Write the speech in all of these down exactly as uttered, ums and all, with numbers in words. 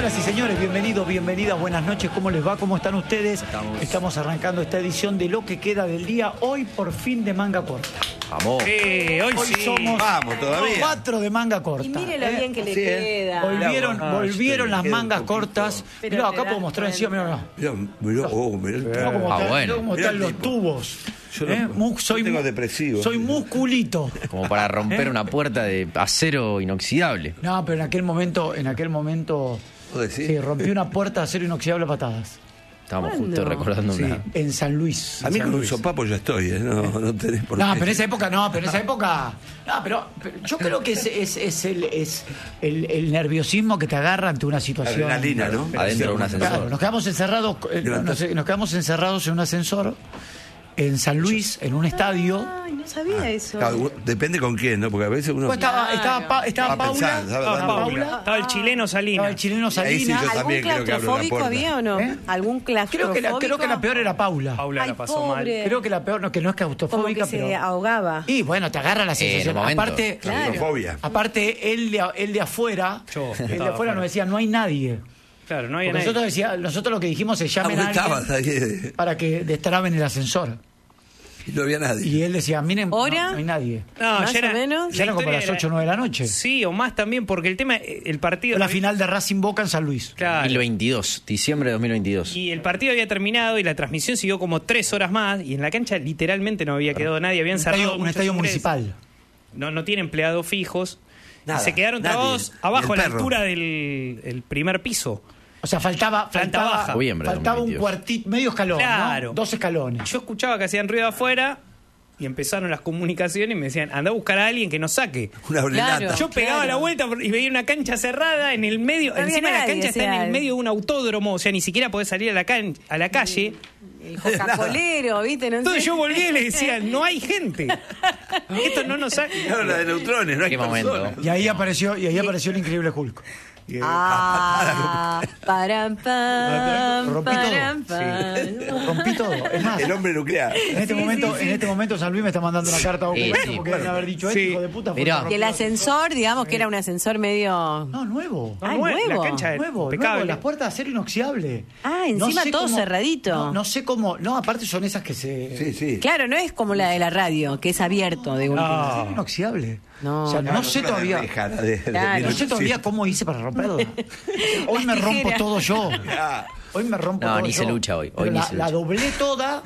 Señoras y señores, bienvenidos, bienvenidas, buenas noches, ¿cómo les va? ¿Cómo están ustedes? Estamos, Estamos arrancando esta edición de Lo que queda del día, hoy por fin de manga corta. Vamos. Sí, hoy, Hoy sí. somos Vamos, todavía. cuatro de manga corta. Y mire lo ¿eh? bien que le Sí, ¿eh? queda. Volvieron, Ah, volvieron sí, las queda un mangas poquito. cortas. Pero Mirá, te acá das puedo mostrar encima, mirá, mirá. Mirá, mirá, oh, mirá el Mirá tipo. cómo, Ah, están, bueno. mirá cómo Mirá están el los tipo. tubos. Yo no- ¿Eh? Mu- yo soy, tengo mu- depresivo. Soy musculito. Como para romper ¿Eh? una puerta de acero inoxidable. No, pero en aquel momento, en aquel momento, ¿Vos decís? sí, rompí una puerta de acero inoxidable a patadas. Estábamos ¿Cuándo? justo recordando Sí, una. en San Luis. A en mí San con un Luis. sopapo ya estoy, ¿eh? No, no tenés por No, qué. pero en esa época no, pero en esa época. No, pero, pero yo creo que es, es, es, el, es el, el nerviosismo que te agarra ante una situación. Adrenalina, ¿no? Adentro de un ascensor. Claro, nos quedamos encerrados, eh, nos, nos quedamos encerrados en un ascensor en San Luis, en un estadio. Ay, no sabía eso. Claro, depende con quién, ¿no? Porque a veces uno... Pues estaba, estaba, Pa- estaba Estaba Paula, pensando, estaba estaba dando- Paula, Estaba el chileno estaba Salinas. el chileno Ahí sí Salinas. yo ¿Algún también creo que abro la claustrofóbico puerta. había o no? ¿Eh? ¿Algún Creo que, la, claustrofóbico? creo que la peor era Paula. Paula Ay, la pasó pobre. mal. Creo que la peor, no, que no es Como claustrofóbica, que se pero. ahogaba. Y bueno, te agarra la sensación. en un momento. Aparte, Claro. Claustrofobia. aparte él, de, él de afuera, Yo él de estaba afuera nos decía, no hay nadie. Claro, no había Porque nadie. nosotros, decía, nosotros lo que dijimos es Ah, llamen vos a estabas alguien ahí para que destraben el ascensor. y no había nadie. Y él decía, miren, no, ¿Hora? no hay nadie. No, Más ya era, o menos. Ya eran como historia las era- ocho o nueve de la noche. Sí, o más también, porque el tema, el partido. La final de Racing Boca en San Luis. Claro. dos mil veintidós, diciembre de dos mil veintidós. Y el partido había terminado y la transmisión siguió como tres horas más. Y en la cancha literalmente no había quedado nadie. Habían Un cerrado estadio, un muchos estadio ingresos. municipal. No, no tiene empleados fijos. Nada, y se quedaron nadie. trabados Ni abajo a el la perro. altura del el primer piso. O sea, faltaba, Planta faltaba, baja. Noviembre de faltaba un dos mil veintidós. cuartito, medio escalón, Claro. ¿no? Dos escalones. Yo escuchaba que hacían ruido afuera y empezaron las comunicaciones y me decían, anda a buscar a alguien que nos saque. Una brilanta. Claro. Yo pegaba Claro. la vuelta y veía una cancha cerrada en el medio, No había encima la nadie, cancha o está sea, en el medio de un autódromo, o sea, ni siquiera podés salir a la, can- a la calle. El Coca-Colero, ¿viste? No Entonces sé. yo volví y le decía, no hay gente. Esto no nos saca. No, la de neutrones, no hay Qué momento. personas. Y ahí apareció, y ahí apareció el increíble Hulk. Y, eh, Ah, param, pam, Rompí param, todo. pam. Rompí todo. Es más, El hombre nuclear. en este Sí, momento, sí, sí. en este momento San Luis me está mandando una carta a Sí, Boca sí. porque deben haber dicho esto, Sí. hijo de puta. fue Mirá. que Y el rompió- ascensor, digamos que era un ascensor medio... No, nuevo. No, Ah, nue- nuevo. La cancha es Nuevo, impecable. nuevo, las puertas de acero inoxidable. Ah, encima sé todo cerradito. No, no sé cómo. No, aparte son esas que se. Sí, sí. Claro, no es como la de la radio, que es abierto de golpe. Acero inoxidable. No, o sea, no, no, sé Claro, todavía. de reja, de- de- Claro. No sé todavía cómo hice para romperlo. Hoy me rompo tijeras. todo yo. Ah, Hoy me rompo No, todo ni yo. se lucha hoy, Pero hoy ni la, se la lucha. doblé toda.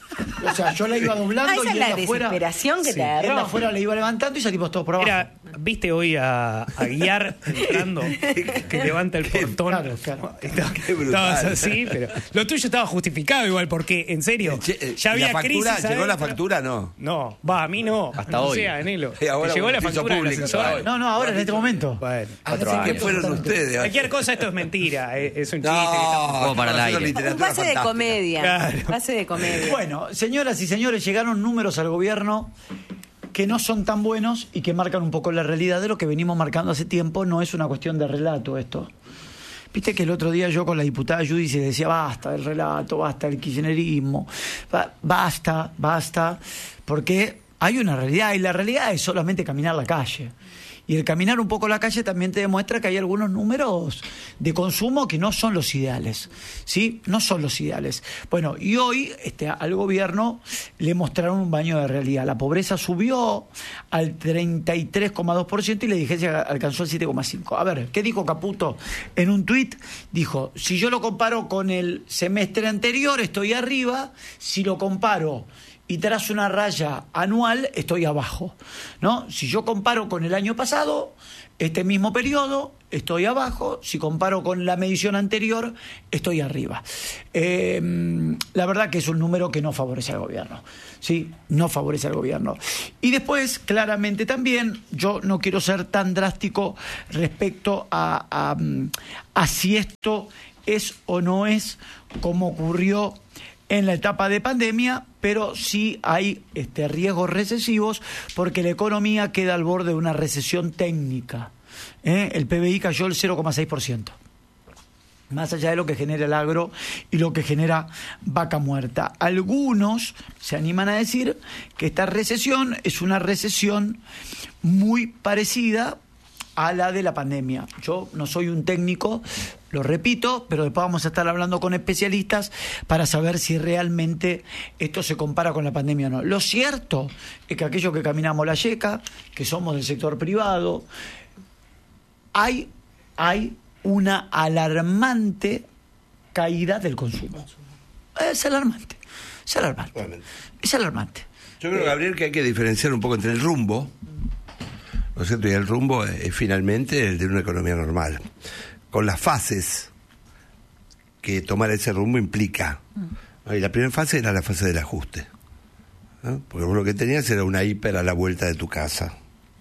O sea, yo la iba doblando Ah, esa y es él la de afuera. desesperación que te Él de agarró. afuera le iba levantando y salimos todos por abajo. Era, ¿viste hoy a, a guiar entrando? Que levanta el portón. Claro, claro. Estaba- Qué brutal. Estabas así, pero lo tuyo estaba justificado igual, porque, en serio, che, eh, ya ¿y había la factura? crisis ¿Llegó la adentro. factura? No. No, va, a mí no. Hasta no hoy. sé, Anelo. Y ahora ¿Te llegó la hizo factura del público, ascensor? ¿sabes? No, no, ahora en este momento. Bueno. Cuatro Así ¿Qué años. fueron ustedes? Cualquier cosa, esto es mentira. eh, Es un chiste. que estamos- No, Como para el haciendo aire. Un literatura pase de fantástica. comedia. Claro. Pase de comedia. Bueno, señoras y señores, llegaron números al gobierno que no son tan buenos y que marcan un poco la realidad de lo que venimos marcando hace tiempo. No es una cuestión de relato esto. Viste que el otro día yo con la diputada Judy le decía, basta del relato, basta del kirchnerismo, ba- basta, basta, porque hay una realidad y la realidad es solamente caminar la calle. Y el caminar un poco la calle también te demuestra que hay algunos números de consumo que no son los ideales, ¿sí? No son los ideales. Bueno, y hoy este, al gobierno le mostraron un baño de realidad. La pobreza subió al treinta y tres coma dos por ciento y la indigencia alcanzó el siete coma cinco por ciento. A ver, ¿qué dijo Caputo en un tuit? Dijo, si yo lo comparo con el semestre anterior, estoy arriba. Si lo comparo y trazo una raya anual, estoy abajo, ¿no? Si yo comparo con el año pasado, este mismo periodo, estoy abajo. Si comparo con la medición anterior, estoy arriba. Eh, la verdad que es un número que no favorece al gobierno, ¿sí? No favorece al gobierno. Y después, claramente también, yo no quiero ser tan drástico respecto a, a, a si esto es o no es como ocurrió en la etapa de pandemia, pero sí hay este, riesgos recesivos porque la economía queda al borde de una recesión técnica. ¿eh? El P B I cayó el cero coma seis por ciento. Más allá de lo que genera el agro y lo que genera vaca muerta. Algunos se animan a decir que esta recesión es una recesión muy parecida a la de la pandemia. Yo no soy un técnico, lo repito, pero después vamos a estar hablando con especialistas para saber si realmente esto se compara con la pandemia o no. Lo cierto es que aquellos que caminamos la yeca, que somos del sector privado, hay, hay una alarmante caída del consumo. Es alarmante, es alarmante, Realmente. es alarmante. Yo creo, Gabriel, que hay que diferenciar un poco entre el rumbo, ¿no es cierto? Y el rumbo es finalmente el de una economía normal, con las fases que tomar ese rumbo implica. ¿No? Y la primera fase era la fase del ajuste, ¿no? Porque vos lo que tenías era una hiper a la vuelta de tu casa.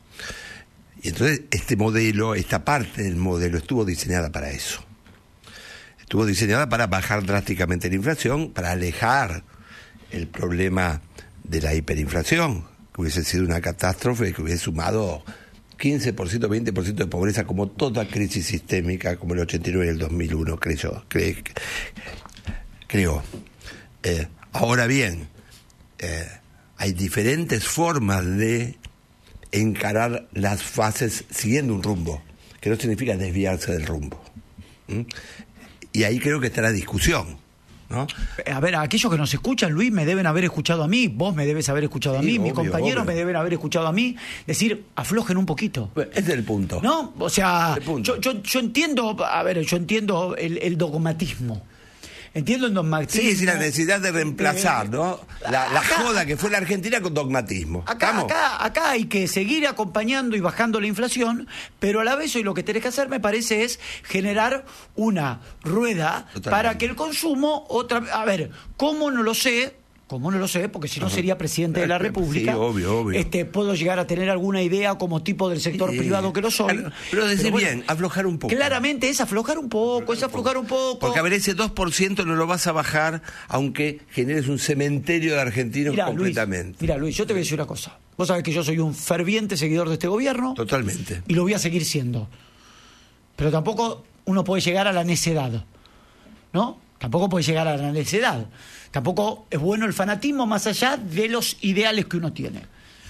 Y entonces este modelo, esta parte del modelo estuvo diseñada para eso. Estuvo diseñada para bajar drásticamente la inflación, para alejar el problema de la hiperinflación, que hubiese sido una catástrofe, que hubiese sumado quince por ciento, veinte por ciento de pobreza, como toda crisis sistémica, como el ochenta y nueve y el dos mil uno, creyó, cre, creó. Eh, ahora bien, eh, hay diferentes formas de encarar las fases siguiendo un rumbo, que no significa desviarse del rumbo. ¿Mm? Y ahí creo que está la discusión, ¿no? A ver, aquellos que nos escuchan, Luis, me deben haber escuchado a mí, vos me debes haber escuchado a Sí, mí, mis obvio, compañeros obvio. me deben haber escuchado a mí, decir, aflojen un poquito. Ese es el punto. ¿No? O sea, El punto. yo, yo, yo entiendo, a ver, yo entiendo el, el dogmatismo. Entiendo el dogmatismo. Sí, sí, la necesidad de reemplazar, ¿no? La, la Acá- joda que fue la Argentina con dogmatismo. Acá, ¿Estamos? acá, acá hay que seguir acompañando y bajando la inflación, pero a la vez hoy lo que tenés que hacer, me parece, es generar una rueda Totalmente. para que el consumo, otra a ver, ¿cómo no lo sé? ¿Cómo no lo sé? Porque si no sería presidente de la Sí, República. obvio, obvio. Este, puedo llegar a tener alguna idea como tipo del sector Sí. privado que lo soy. Claro, pero decir bueno, bien, aflojar un poco. Claramente es aflojar un poco, es aflojar un poco. Porque a ver, ese dos por ciento no lo vas a bajar aunque generes un cementerio de argentinos Mirá, Luis, completamente. mira, Luis, yo te voy a decir una cosa. Vos sabés que yo soy un ferviente seguidor de este gobierno. Totalmente. Y lo voy a seguir siendo. Pero tampoco uno puede llegar a la necedad, ¿no? Tampoco puede llegar a la necedad. Tampoco es bueno el fanatismo más allá de los ideales que uno tiene.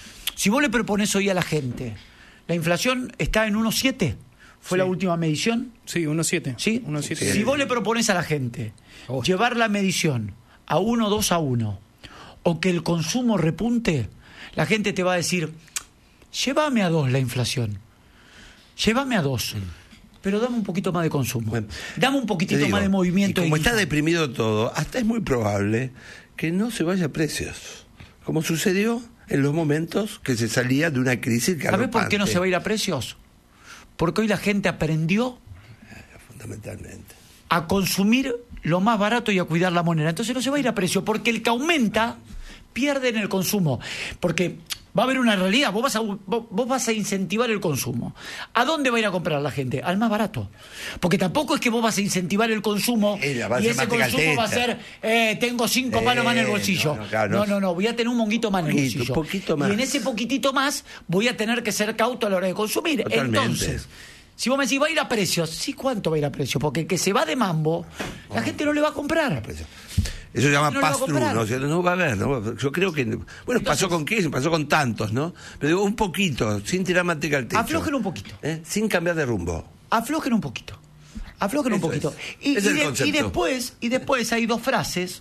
Si vos le propones hoy a la gente, la inflación está en uno coma siete, fue Sí. la última medición, Sí, uno coma siete. ¿sí? uno coma siete. Si vos le propones a la gente Oh. llevar la medición a uno, dos a uno, o que el consumo repunte, la gente te va a decir, llévame a dos la inflación, llévame a dos, pero dame un poquito más de consumo, Bueno, dame un Te poquitito digo, más de movimiento. y como de está guita. deprimido todo, hasta es muy probable que no se vaya a precios, como sucedió en los momentos que se salía de una crisis que ¿Sabés por qué no se va a ir a precios? Porque hoy la gente aprendió Fundamentalmente. a consumir lo más barato y a cuidar la moneda. Entonces no se va a ir a precio, porque el que aumenta pierde en el consumo. Porque va a haber una realidad, vos vas a, vos, vos vas a incentivar el consumo. ¿A dónde va a ir a comprar la gente? Al más barato. Porque tampoco es que vos vas a incentivar el consumo Ella va a y ser ese más consumo va a tecalteta. ser, eh, tengo cinco palos más en el Eh, bolsillo. no, no, claro, no, no. no, no, voy a tener un monguito más en el Poquito, bolsillo. poquito más. Y en ese poquitito más voy a tener que ser cauto a la hora de consumir. Totalmente. Entonces, si vos me decís, ¿va a ir a precios? Sí, ¿cuánto va a ir a precios? Porque el que se va de mambo, la gente no le va a comprar. Eso se llama No lo va a pass-through, comprar. ¿no? O sea, no va a haber, ¿no? Yo creo que... Bueno, pasó con Kirchner, pasó con tantos, ¿no? Pero digo, un poquito, sin tirar manteca al techo. Aflojen un poquito. ¿Eh? Sin cambiar de rumbo. Aflojen un poquito. Aflojen un Eso poquito. es. Y, Ese es y el de- concepto. y después, y después hay dos frases.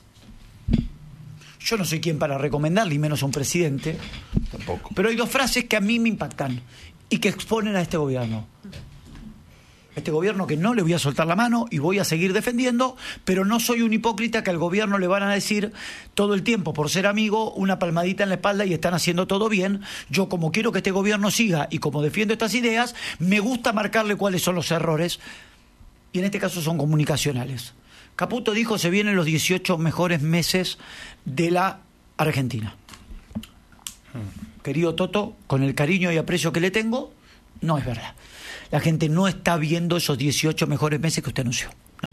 Yo no soy quien para recomendarle, y menos a un presidente. Tampoco. Pero hay dos frases que a mí me impactan y que exponen a este gobierno. Este gobierno que no le voy a soltar la mano y voy a seguir defendiendo, pero no soy un hipócrita que al gobierno le van a decir todo el tiempo, por ser amigo, una palmadita en la espalda y están haciendo todo bien. Yo, como quiero que este gobierno siga y como defiendo estas ideas, me gusta marcarle cuáles son los errores, y en este caso son comunicacionales. Caputo dijo, se vienen los dieciocho mejores meses de la Argentina. Querido Toto, con el cariño y aprecio que le tengo, no es verdad. La gente no está viendo esos dieciocho mejores meses que usted anunció.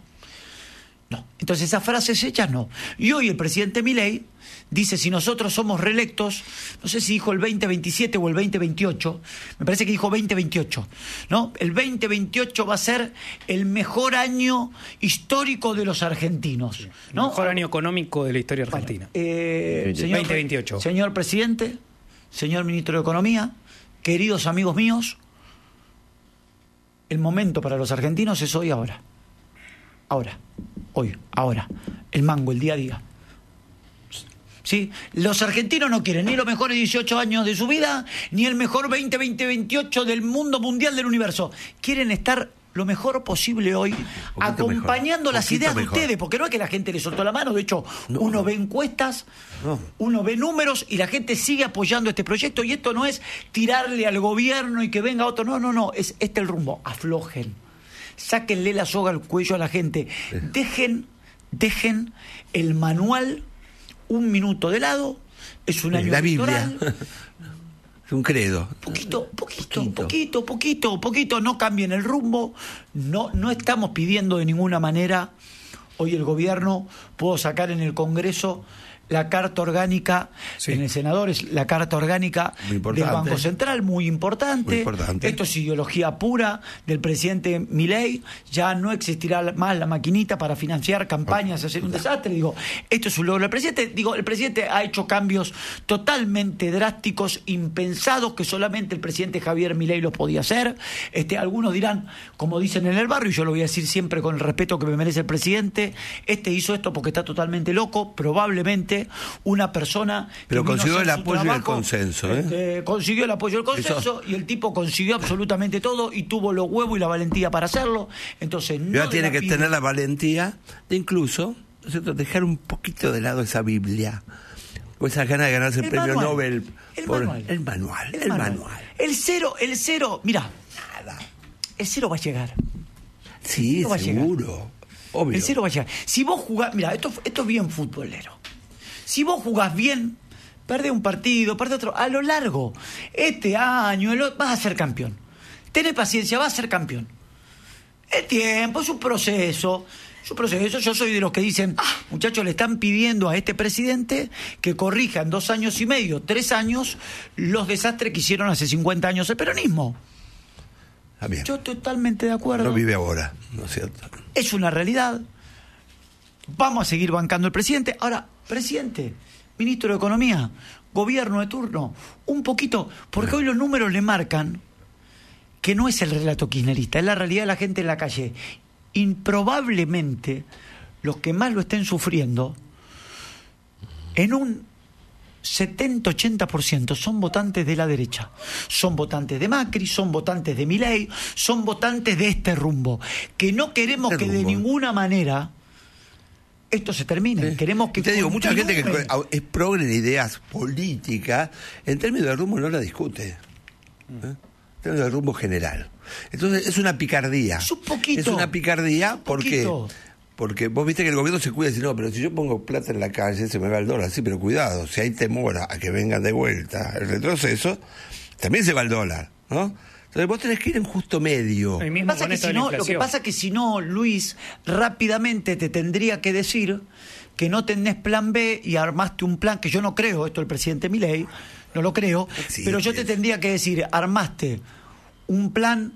No. No. Entonces esas frases hechas no. Y hoy el presidente Milei dice, si nosotros somos reelectos, no sé si dijo el veinte veintisiete o el veinte veintiocho, me parece que dijo veinte veintiocho, ¿no? El veinte veintiocho va a ser el mejor año histórico de los argentinos, ¿no? El mejor año económico de la historia Bueno, argentina. eh, señor, veinte veintiocho. Señor presidente, señor ministro de Economía, queridos amigos míos, el momento para los argentinos es hoy, ahora. Ahora, hoy, ahora. El mango, el día a día. ¿Sí? Los argentinos no quieren ni los mejores dieciocho años de su vida, ni el mejor veinte, veinte, veintiocho del mundo mundial del universo. Quieren estar lo mejor posible hoy, acompañando mejor, las ideas mejor. de ustedes, porque no es que la gente le soltó la mano, de hecho, no. uno ve encuestas, no. uno ve números y la gente sigue apoyando este proyecto, y esto no es tirarle al gobierno y que venga otro, no, no, no, es este el rumbo, aflojen, sáquenle la soga al cuello a la gente, dejen, dejen el manual un minuto de lado, es un año la electoral. Biblia. Es un credo. Poquito, poquito, poquito, poquito, poquito, poquito, no cambien el rumbo, no, no estamos pidiendo de ninguna manera, hoy el gobierno pudo sacar en el Congreso la carta orgánica, sí. en el senador es la carta orgánica del Banco Central, muy importante. muy importante. Esto es ideología pura del presidente Milei, ya no existirá más la maquinita para financiar campañas, hacer un desastre. Digo, esto es un logro del presidente. Digo, el presidente ha hecho cambios totalmente drásticos, impensados, que solamente el presidente Javier Milei los podía hacer. Este, algunos dirán, como dicen en el barrio, y yo lo voy a decir siempre con el respeto que me merece el presidente, este hizo esto porque está totalmente loco, probablemente una persona pero consiguió el apoyo trabajo, y el consenso ¿eh? este, consiguió el apoyo y el consenso Eso. y el tipo consiguió absolutamente todo y tuvo los huevos y la valentía para hacerlo. Entonces no ya tiene que pide. tener la valentía de incluso, ¿no es cierto?, dejar un poquito de lado esa Biblia o esas ganas de ganarse el, el premio manual. Nobel el, por, manual. el manual el, el manual manual el cero el cero mira nada el cero va a llegar sí seguro obvio el cero va a llegar. Si vos jugás, mira, esto, esto es bien futbolero. Si vos jugás bien, perdés un partido, perdés otro, a lo largo, este año, el, vas a ser campeón. Tenés paciencia, vas a ser campeón. El tiempo es un proceso, es un proceso. Yo soy de los que dicen, ah, muchachos, le están pidiendo a este presidente que corrija en dos años y medio, tres años, los desastres que hicieron hace cincuenta años el peronismo. Ah, bien. Yo totalmente de acuerdo. No vive ahora, ¿no es cierto? Es una realidad. Vamos a seguir bancando el presidente. Ahora, presidente, ministro de Economía, gobierno de turno, un poquito, porque hoy los números le marcan que no es el relato kirchnerista, es la realidad de la gente en la calle. Improbablemente los que más lo estén sufriendo, en un setenta a ochenta por ciento son votantes de la derecha, son votantes de Macri, son votantes de Milei, son votantes de este rumbo, que no queremos este que rumbo. de ninguna manera esto se termine. Sí. Queremos que te digo, mucha gente que es progre de ideas políticas, en términos de rumbo no la discute. ¿eh? En términos de rumbo general. Entonces es una picardía. Es un poquito. Es una picardía porque, poquito. porque vos viste que el gobierno se cuida y dice, no, pero si yo pongo plata en la calle se me va el dólar. Sí, pero cuidado, si hay temor a que vengan de vuelta el retroceso, también se va el dólar, ¿no? Entonces vos tenés que ir en justo medio. Pasa que si no, lo que pasa es que si no, Luis, rápidamente te tendría que decir que no tenés plan B y armaste un plan, que yo no creo, esto el presidente Milei, no lo creo, sí, pero yo te tendría que decir, armaste un plan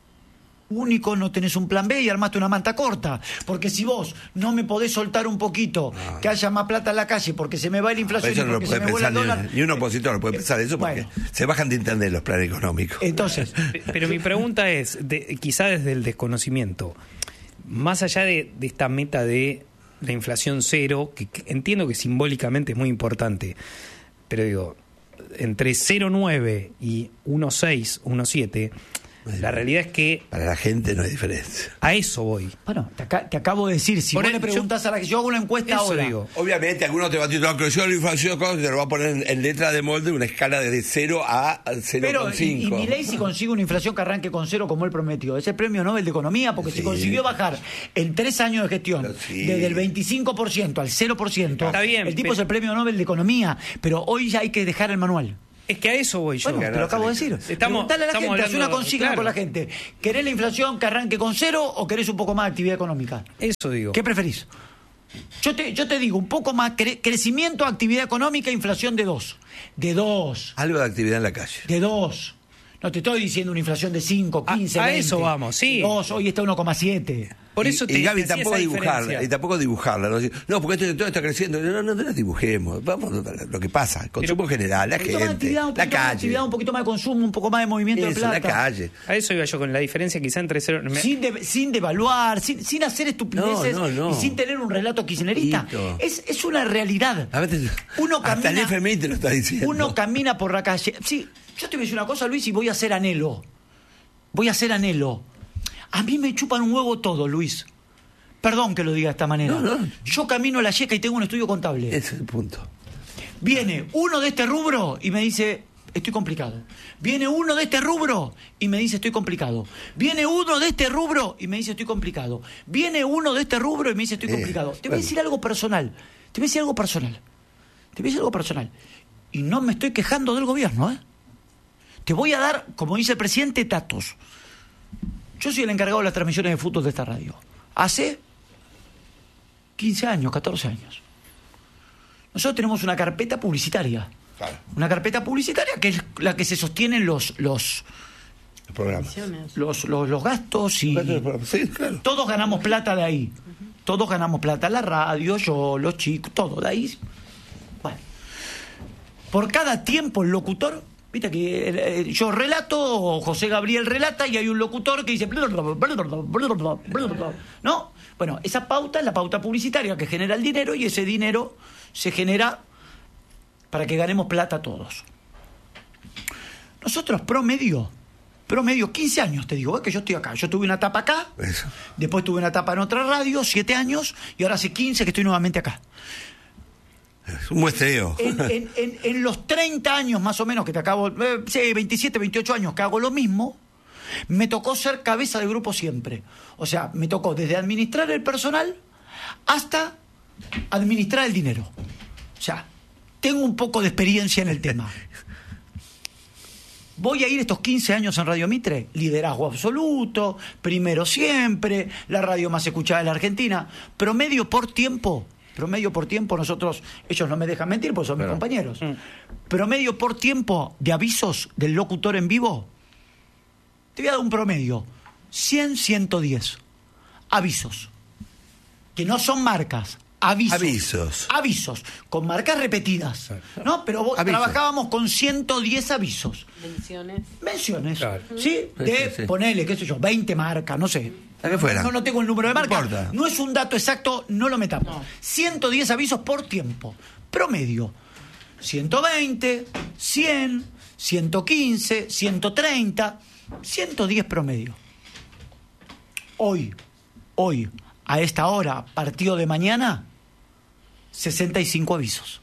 único, no tenés un plan B y armaste una manta corta, porque si vos no me podés soltar un poquito, no. que haya más plata en la calle porque se me va la inflación, eso y no lo puede pensar ni, dólar, ni un opositor lo puede pensar eso porque bueno, se bajan de internet los planes económicos. Entonces, pero mi pregunta es, de, quizá desde el desconocimiento, más allá de, de esta meta de la inflación cero, que, que entiendo que simbólicamente es muy importante, pero digo, entre cero coma nueve y uno coma seis, uno coma siete, la realidad es que para la gente no hay diferencia. A eso voy. Bueno, te, acá, te acabo de decir, si Por vos el, le preguntás yo, a la que yo hago una encuesta ahora. Digo. Obviamente, algunos te van a decir, no, creció la inflación, te lo va a poner en, en letra de molde una escala de cero a cero coma cinco. Pero, y, y Milei si consigue una inflación que arranque con cero como él prometió, es el premio Nobel de Economía, porque sí. si consiguió bajar en tres años de gestión, sí. desde el veinticinco por ciento al cero por ciento, Está bien, el tipo pero... es el premio Nobel de Economía, pero hoy ya hay que dejar el manual. Es que a eso voy yo. Bueno, te lo acabo de decir. Estamos, Preguntale a la estamos gente, hace una consigna claro. con la gente. ¿Querés la inflación que arranque con cero o querés un poco más de actividad económica? Eso digo. ¿Qué preferís? Yo te, yo te digo, un poco más cre- crecimiento, actividad económica, inflación de dos. De dos. Algo de actividad en la calle. De dos. No te estoy diciendo una inflación de cinco, quince, a, a veinte. eso vamos, sí. dos, hoy está uno coma siete. Por eso y, te y Gaby, decía tampoco esa dibujarla, diferencia. y tampoco dibujarla. No, no porque esto todo está creciendo. No, no, no la dibujemos. Vamos a lo que pasa. El consumo Pero, general, la Un poquito más de gente, actividad, un la poquito más de calle. actividad, un poquito más de consumo, un poco más de movimiento Eso, de la plata. calle. A eso iba yo con la diferencia quizá entre cero... me- Sin, de- sin devaluar, sin, sin hacer estupideces No, no, no. y sin tener un relato kirchnerista. Hito. Es, es una realidad. A veces, Uno hasta el camina- F M I te lo está diciendo. Uno camina por la calle. Sí, yo te voy a decir una cosa, Luis, y voy a hacer anhelo. Voy a hacer anhelo. A mí me chupan un huevo todo, Luis. Perdón que lo diga de esta manera. No, no. Yo camino a la yeca y tengo un estudio contable. Ese es el punto. Viene uno de este rubro y me dice, estoy complicado. Viene uno de este rubro y me dice, estoy complicado. Viene uno de este rubro y me dice, estoy complicado. Viene uno de este rubro y me dice, estoy Eh, complicado. Te voy a bueno. decir algo personal. Te voy a decir algo personal. Te voy a decir algo personal. Y no me estoy quejando del gobierno, ¿eh? Te voy a dar, como dice el presidente, datos. Yo soy el encargado de las transmisiones de fútbol de esta radio. Hace quince años, catorce años. Nosotros tenemos una carpeta publicitaria. Claro. Una carpeta publicitaria que es la que se sostienen los los El programa. los, los, los gastos y Sí, claro. todos ganamos plata de ahí. Todos ganamos plata. La radio, yo, los chicos, todo de ahí. Bueno. Por cada tiempo el locutor, viste que eh, yo relato, José Gabriel relata y hay un locutor que dice ¿no? Bueno, esa pauta es la pauta publicitaria que genera el dinero y ese dinero se genera para que ganemos plata todos. Nosotros promedio, promedio quince años, te digo, es que yo estoy acá. Yo tuve una etapa acá, Eso. después tuve una etapa en otra radio, siete años, y ahora hace quince que estoy nuevamente acá. Es un muestreo. En, en, en, en los treinta años más o menos que te acabo, eh, sí, veintisiete, veintiocho años que hago lo mismo, me tocó ser cabeza de grupo siempre. O sea, me tocó desde administrar el personal hasta administrar el dinero. O sea, tengo un poco de experiencia en el tema. Voy a ir estos quince años en Radio Mitre, liderazgo absoluto, primero siempre, la radio más escuchada de la Argentina, promedio por tiempo, promedio por tiempo, nosotros, ellos no me dejan mentir porque son mis Claro. compañeros, promedio por tiempo de avisos del locutor en vivo, te voy a dar un promedio, cien, ciento diez avisos, que no son marcas. Avisos. Avisos. Avisos, con marcas repetidas. ¿No? Pero vos- Avisos. trabajábamos con ciento diez avisos. Menciones. Menciones. Claro. ¿Sí? Sí, De, sí, sí. ponele, qué sé yo, veinte marcas, no sé. La que fuera. No, no tengo el número de No marcas. importa. No es un dato exacto, no lo metamos. ciento diez avisos por tiempo. Promedio. ciento veinte, cien, ciento quince, ciento treinta, ciento diez promedio. Hoy, hoy, a esta hora, partido de mañana, sesenta y cinco avisos.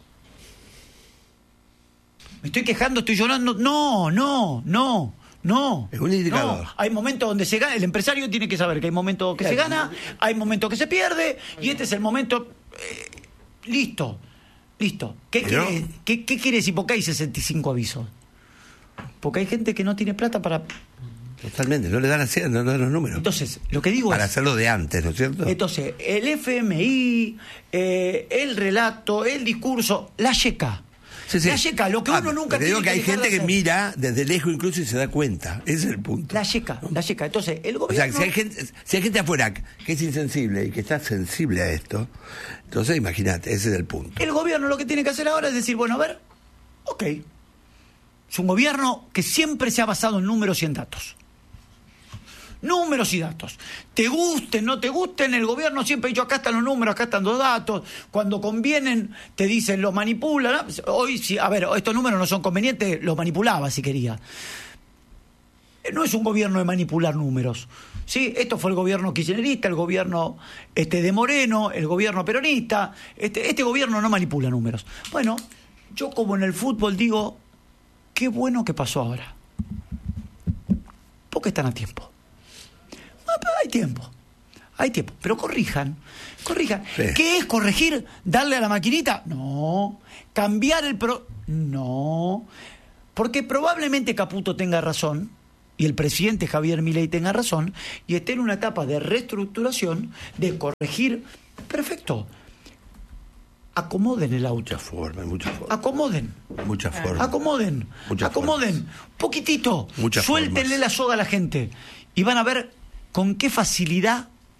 ¿Me estoy quejando? ¿Estoy llorando? No, no, no, no. Es un indicador. No. Hay momentos donde se gana, el empresario tiene que saber que hay momentos que se gana, hay momentos que se pierde, y este es el momento... eh, listo, listo. ¿Qué, Pero- quiere, qué, ¿Qué quiere decir? ¿Por qué hay sesenta y cinco avisos? Porque hay gente que no tiene plata para... Totalmente, no le dan, así, no le dan los números. Entonces, lo que digo Para es... hacerlo de antes, ¿no es cierto? Entonces, el F M I, eh, el relato, el discurso, la yeca. Sí, sí. La yeca, lo que Ah, uno nunca te digo tiene que hay dejar de gente que hacer. mira desde lejos incluso y se da cuenta. Ese es el punto. La yeca, la yeca. Entonces, el O sea, gobierno... que si hay, gente, si hay gente afuera que es insensible y que está sensible a esto, entonces imagínate, ese es el punto. El gobierno lo que tiene que hacer ahora es decir, bueno, a ver, ok. Es un gobierno que siempre se ha basado en números y en datos. Números y datos. Te gusten, no te gusten, el gobierno siempre ha dicho, acá están los números, acá están los datos. Cuando convienen, te dicen, los manipulan. ¿No? Hoy, sí, a ver, estos números no son convenientes, los manipulaba si quería. No es un gobierno de manipular números. ¿Sí? Esto fue el gobierno kirchnerista, el gobierno este, de Moreno, el gobierno peronista. Este, este gobierno no manipula números. Bueno, yo como en el fútbol digo, qué bueno que pasó ahora. Porque están a tiempo. Ah, pero hay tiempo. Hay tiempo. Pero corrijan. Corrijan. Sí. ¿Qué es corregir? ¿Darle a la maquinita? No. ¿Cambiar el pro...? No. Porque probablemente Caputo tenga razón y el presidente Javier Milei tenga razón y esté en una etapa de reestructuración, de corregir. Perfecto. Acomoden el auto. Muchas formas, muchas formas. Acomoden. Muchas formas. Acomoden, Muchas acomoden, formas. poquitito, Muchas suéltenle formas. la soga a la gente y van a ver con qué facilidad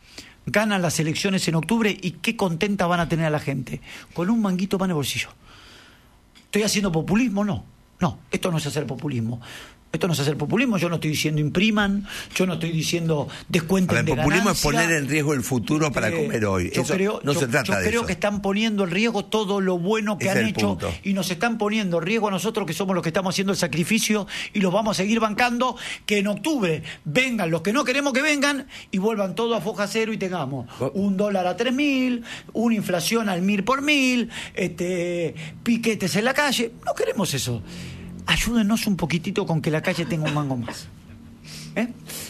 ganan las elecciones en octubre y qué contenta van a tener a la gente. Con un manguito más en el bolsillo. ¿Estoy haciendo populismo? No. No, esto no es hacer populismo. Esto no es hacer populismo, yo no estoy diciendo impriman, yo no estoy diciendo descuenten el de populismo ganancia. es poner en riesgo el futuro para Eh, comer hoy. Yo Eso creo, no yo, se trata yo de creo eso. que están poniendo en riesgo todo lo bueno que Ese han es el hecho punto. y nos están poniendo en riesgo a nosotros que somos los que estamos haciendo el sacrificio y los vamos a seguir bancando, que en octubre vengan los que no queremos que vengan y vuelvan todo a foja cero y tengamos Oh. un dólar a tres mil, una inflación al mil por mil, este, piquetes en la calle. No queremos eso. Ayúdennos un poquitito con que la calle tenga un mango más. ¿Eh?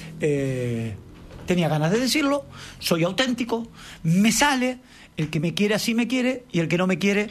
Eh, tenía ganas de decirlo, soy auténtico, me sale, el que me quiere así me quiere y el que no me quiere,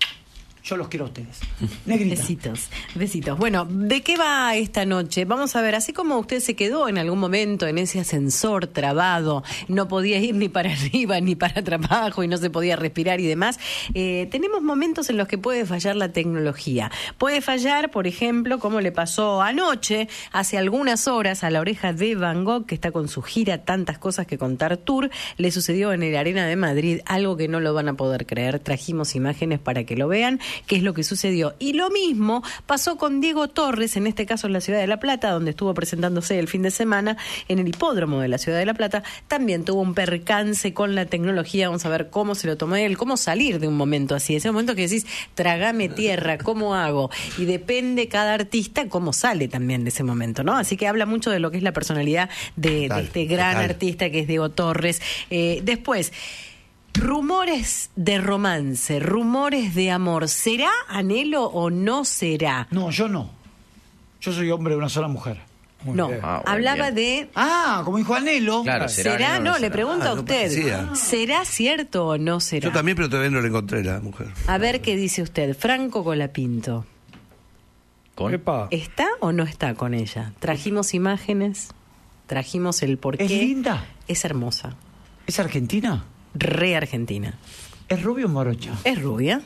yo los quiero a ustedes. Negrita. Besitos, besitos. Bueno, ¿de qué va esta noche? Vamos a ver, así como usted se quedó en algún momento en ese ascensor trabado, no podía ir ni para arriba ni para abajo y no se podía respirar y demás, eh, tenemos momentos en los que puede fallar la tecnología. Puede fallar, por ejemplo, como le pasó anoche, hace algunas horas, a La Oreja de Van Gogh, que está con su gira Tantas Cosas que Contar Tour, le sucedió en el Arena de Madrid algo que no lo van a poder creer. Trajimos imágenes para que lo vean, qué es lo que sucedió. Y lo mismo pasó con Diego Torres, en este caso en la Ciudad de La Plata, donde estuvo presentándose el fin de semana en el hipódromo de la Ciudad de La Plata. También tuvo un percance con la tecnología. Vamos a ver cómo se lo tomó él, cómo salir de un momento así. Ese momento que decís, tragame tierra, ¿cómo hago? Y depende cada artista cómo sale también de ese momento, ¿no? Así que habla mucho de lo que es la personalidad de, Total, de este gran total. artista que es Diego Torres. Eh, después... Rumores de romance, rumores de amor. ¿Será anhelo o no será? No, yo no. Yo soy hombre de una sola mujer. Muy No, bien. Ah, bueno, hablaba bien. de... Ah, como dijo Anhelo. Claro, ¿Será? ¿será anhelo o No, no le será? pregunto Ah, a no usted. parecía. ¿Será cierto o no será? Yo también, pero todavía no le encontré la mujer. A ver qué dice usted. Franco Colapinto. ¿Con? Epa. ¿Está o no está con ella? Trajimos imágenes, trajimos el porqué. ¿Es linda? Es hermosa. ¿Es argentina? Re argentina. ¿Es rubio o morocha? Es rubia,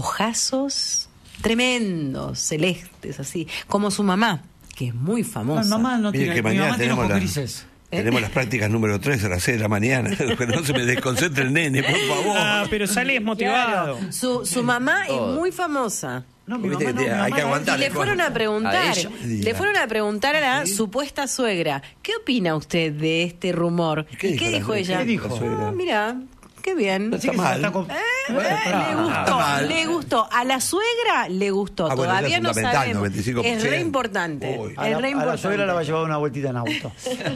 ojazos tremendos, celestes, así, como su mamá, que es muy famosa. Mi mamá no Mire tiene, que mi mañana mamá tiene tenemos ojos la- grises. Tenemos las prácticas número tres a las seis de la mañana. Que no se me desconcentre el nene, por favor. Ah, pero sales motivado. Claro, su, su mamá es muy famosa. No, mi Viste mamá que no, te- mi hay mamá que no. aguantar. Y le Dale, fueron Juan. a preguntar, A ella. le fueron a preguntar a la supuesta suegra, ¿qué opina usted de este rumor? ¿Qué ¿Y dijo qué la dijo suegra? ella? ¿Qué dijo? La suegra. Ah, mira, qué bien. Así que se mal. está con- Eh, Bueno, eh, pará. le gustó, mal. le gustó. A la suegra le gustó. Ah, bueno, Todavía eso es no fundamental, sabemos. noventa y cinco por ciento. Es re importante. Uy. A Es la, re a la importante. suegra la va a llevar una vueltita en auto.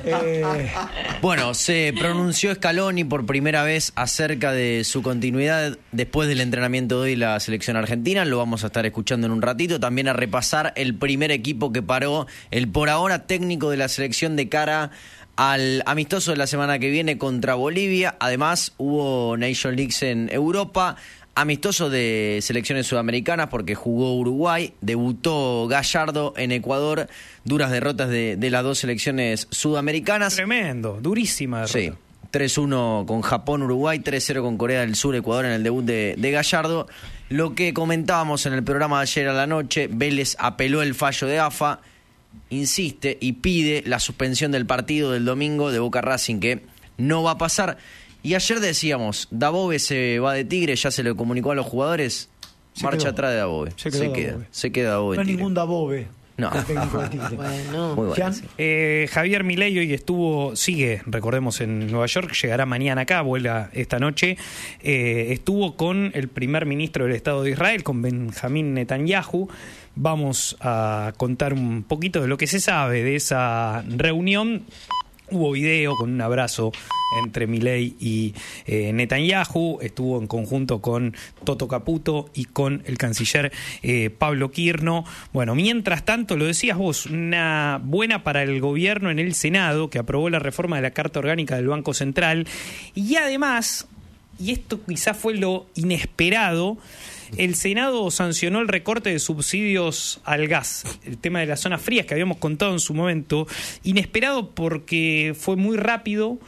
Eh, Bueno, se pronunció Scaloni por primera vez acerca de su continuidad después del entrenamiento de hoy la selección argentina. Lo vamos a estar escuchando en un ratito. También a repasar el primer equipo que paró el por ahora técnico de la selección de cara al amistoso de la semana que viene contra Bolivia. Además, hubo Nation Leagues en Europa. Amistoso de selecciones sudamericanas porque jugó Uruguay, debutó Gallardo en Ecuador, duras derrotas de, de las dos selecciones sudamericanas. Tremendo, durísima derrota. Sí, tres uno con Japón, Uruguay, tres cero con Corea del Sur, Ecuador en el debut de, de Gallardo. Lo que comentábamos en el programa de ayer a la noche, Vélez apeló el fallo de A F A, insiste y pide la suspensión del partido del domingo de Boca Racing, que no va a pasar. Y ayer decíamos, Dabove se va de Tigre, ya se lo comunicó a los jugadores, Se marcha quedó. atrás de Dabove. Se Se, quedó queda, Dabove. se queda Dabove. no en es Tigre. ningún Dabove. No. el técnico de Tigre. Bueno. Muy bueno. Jean, sí. Eh, Javier Milei hoy estuvo, sigue, recordemos, en Nueva York, llegará mañana acá, vuela esta noche. Eh, estuvo con el primer ministro del Estado de Israel, con Benjamín Netanyahu. Vamos a contar un poquito de lo que se sabe de esa reunión. Hubo video con un abrazo entre Milei y eh, Netanyahu. Estuvo en conjunto con Toto Caputo y con el canciller eh, Pablo Quirno. Bueno, mientras tanto, lo decías vos, una buena para el gobierno en el Senado, que aprobó la reforma de la Carta Orgánica del Banco Central. Y además, y esto quizás fue lo inesperado, el Senado sancionó el recorte de subsidios al gas, el tema de las zonas frías que habíamos contado en su momento, inesperado porque fue muy rápido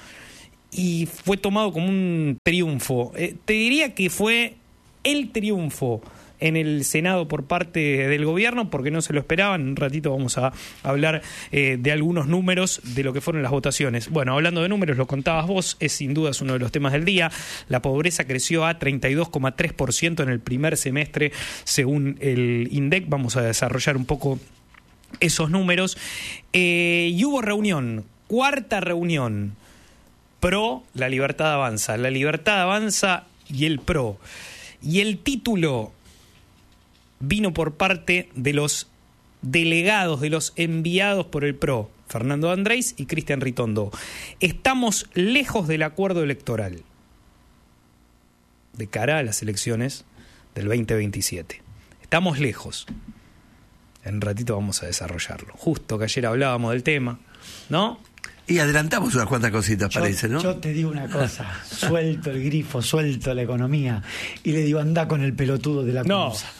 y fue tomado como un triunfo. Eh, te diría que fue el triunfo en el Senado por parte del gobierno, porque no se lo esperaban. En un ratito vamos a hablar eh, de algunos números de lo que fueron las votaciones. Bueno, hablando de números, lo contabas vos, es sin duda es uno de los temas del día. La pobreza creció a treinta y dos coma tres por ciento en el primer semestre, según el INDEC. Vamos a desarrollar un poco esos números. Eh, y hubo reunión, cuarta reunión, pro La Libertad Avanza. La Libertad Avanza y el PRO. Y el título vino por parte de los delegados, de los enviados por el PRO, Fernando Andrés y Cristian Ritondo. Estamos lejos del acuerdo electoral de cara a las elecciones del veinte veintisiete. Estamos lejos. En un ratito vamos a desarrollarlo. Justo que ayer hablábamos del tema, ¿no? Y adelantamos unas cuantas cositas, yo, parece, ¿no? Yo te digo una cosa, suelto el grifo, suelto la economía y le digo, anda con el pelotudo de la no. Cunza.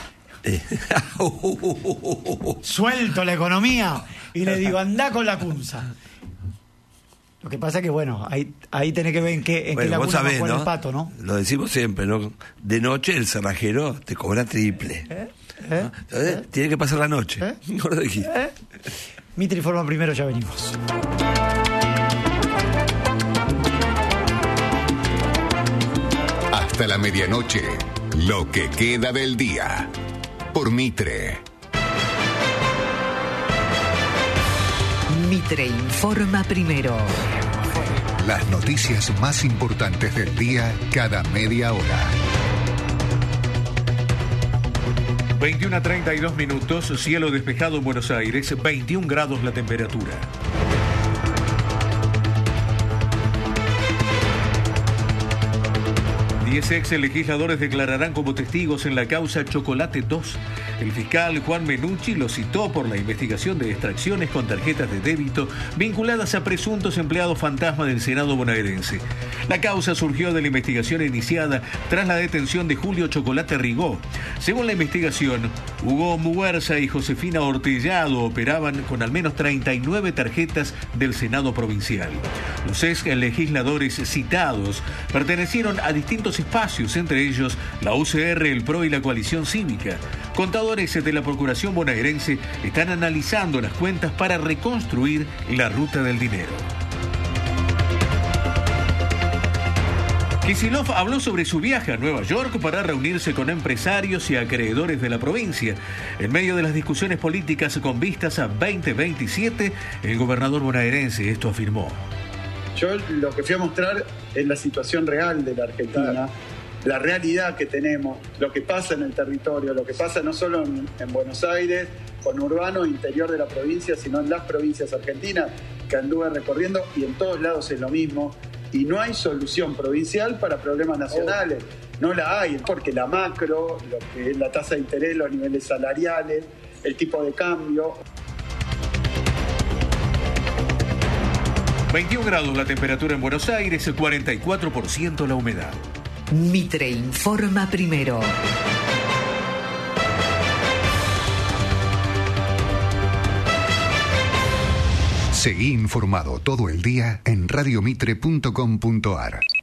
Suelto la economía y le digo, anda con la Cunza. Lo que pasa que, bueno, ahí, ahí tenés que ver en qué, en bueno, qué laguna sabés, juega ¿no? el pato, ¿no? Lo decimos siempre, ¿no? De noche el cerrajero te cobra triple. ¿Eh? ¿No? ¿Eh? Entonces, ¿Eh? tiene que pasar la noche. ¿Eh? No lo dijiste. ¿Eh? Mitre informa primero, ya venimos. Hasta la medianoche, lo que queda del día. Por Mitre. Mitre informa primero. Las noticias más importantes del día cada media hora. veintiuno a treinta y dos minutos, cielo despejado en Buenos Aires, veintiún grados la temperatura. Diez ex legisladores declararán como testigos en la causa Chocolate dos. El fiscal Juan Menucci los citó por la investigación de extracciones con tarjetas de débito vinculadas a presuntos empleados fantasma del Senado bonaerense. La causa surgió de la investigación iniciada tras la detención de Julio Chocolate Rigó. Según la investigación, Hugo Muguerza y Josefina Ortellado operaban con al menos treinta y nueve tarjetas del Senado provincial. Los ex legisladores citados pertenecieron a distintos espacios, entre ellos la U C R, el PRO y la Coalición Cívica. Contadores de la Procuración bonaerense están analizando las cuentas para reconstruir la ruta del dinero. Kicillof habló sobre su viaje a Nueva York para reunirse con empresarios y acreedores de la provincia. En medio de las discusiones políticas con vistas a veinte veintisiete, el gobernador bonaerense esto afirmó. Yo lo que fui a mostrar es la situación real de la Argentina, la realidad que tenemos, lo que pasa en el territorio, lo que pasa no solo en, en Buenos Aires, conurbano, interior de la provincia, sino en las provincias argentinas que anduve recorriendo, y en todos lados es lo mismo. Y no hay solución provincial para problemas nacionales, no la hay, porque la macro, lo que es la tasa de interés, los niveles salariales, el tipo de cambio. veintiún grados la temperatura en Buenos Aires, cuarenta y cuatro por ciento la humedad. Mitre informa primero. Seguí informado todo el día en radiomitre punto com punto ar.